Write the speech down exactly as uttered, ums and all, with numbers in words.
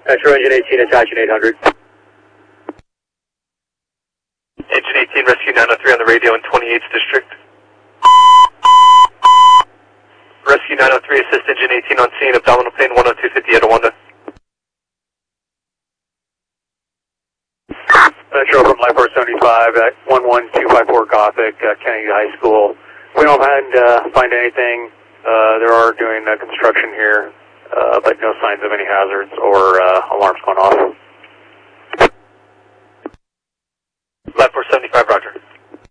Metro Engine eighteen, attaching eight hundred. Engine eighteen, rescue nine oh three on the radio in twenty-eighth District. Rescue nine oh three, assist engine eighteen on scene, abdominal pain one oh two fifty at Awanda. Metro from Life four seventy-five at one one two five four Gothic, uh, Kennedy High School. We don't find, uh, find anything. Uh, there are doing uh, construction here, uh, but no signs of any hazards or uh, alarms going off. Life four seventy-five, roger.